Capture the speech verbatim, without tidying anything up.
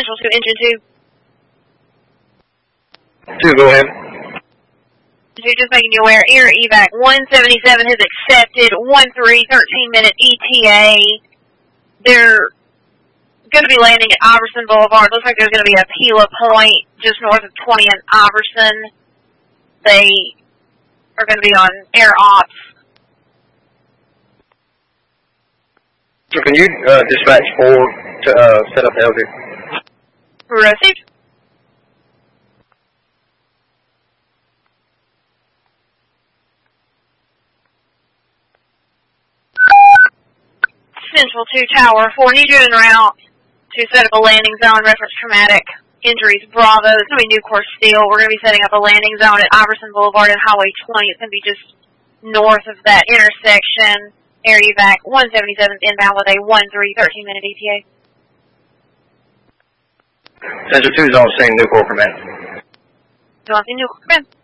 Central two, engine two. Two, go ahead. You're just making you aware, Air Evac one seventy-seven has accepted one three, thirteen minute E T A. They're going to be landing at Iverson Boulevard. Looks like there's going to be a Pila point just north of twentieth and Iverson. They are going to be on air ops. So can you uh, dispatch four to uh, set up the elevator? Received. Central two Tower four, need you en route to set up a landing zone, reference traumatic injuries, Bravo. It's going to be Nucor Steel. We're going to be setting up a landing zone at Iverson Boulevard and Highway twenty. It's going to be just north of that intersection. Air Evac one seventy-seven inbound with a one three, thirteen minute E T A. Central two is on the same Nucor command. Do you want to see Nucor command?